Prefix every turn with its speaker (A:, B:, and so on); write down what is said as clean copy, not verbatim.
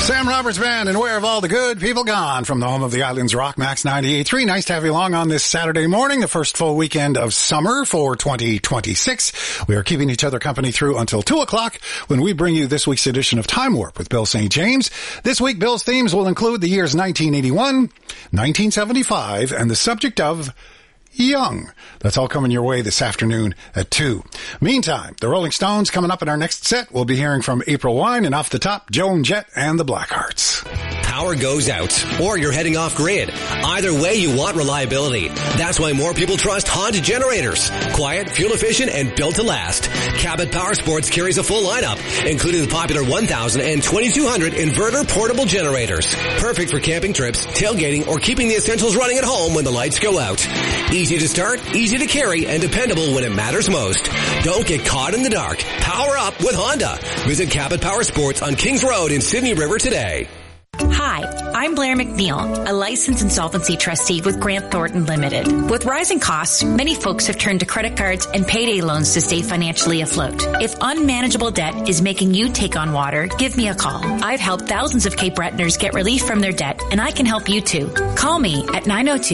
A: Sam Roberts Band and Where Have All the Good People Gone from the home of the Islands Rock Max 98.3. Nice to have you along on this Saturday morning, the first full weekend of summer for 2026. We are keeping each other company through until 2 o'clock when we bring you this week's edition of Time Warp with Bill St. James. This week, Bill's themes will include the years 1981, 1975, and the subject of young. That's all coming your way this afternoon at 2. Meantime, the Rolling Stones coming up in our next set. We'll be hearing from April Wine and off the top, Joan Jett and the Blackhearts.
B: Power goes out, or you're heading off grid. Either way, you want reliability. That's why more people trust Honda generators. Quiet, fuel efficient, and built to last. Cabot Power Sports carries a full lineup, including the popular 1000 and 2200 inverter portable generators. Perfect for camping trips, tailgating, or keeping the essentials running at home when the lights go out. Easy to start, easy to carry, and dependable when it matters most. Don't get caught in the dark. Power up with Honda. Visit Cabot Power Sports on Kings Road in Sydney River today.
C: Hi, I'm Blair McNeil, a licensed insolvency trustee with Grant Thornton Limited. With rising costs, many folks have turned to credit cards and payday loans to stay financially afloat. If unmanageable debt is making you take on water, give me a call. I've helped thousands of Cape Bretoners get relief from their debt, and I can help you too. Call me at 902